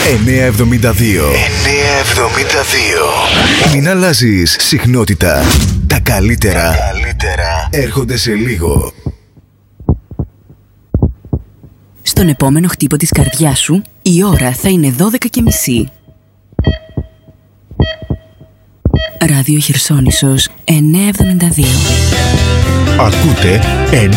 972. Μην αλλάζεις συχνότητα. Τα καλύτερα έρχονται σε λίγο. Στον επόμενο χτύπο της καρδιάς σου, η ώρα θα είναι 12:30. Ράδιο Χερσόνησος 972. Ακούτε